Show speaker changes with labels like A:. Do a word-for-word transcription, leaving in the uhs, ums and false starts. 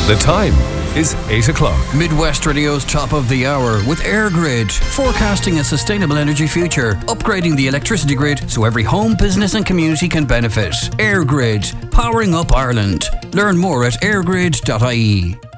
A: The time is eight o'clock.
B: Midwest Radio's top of the hour with EirGrid, forecasting a sustainable energy future, upgrading the electricity grid so every home, business and community can benefit. EirGrid, powering up Ireland. Learn more at airgrid dot I E.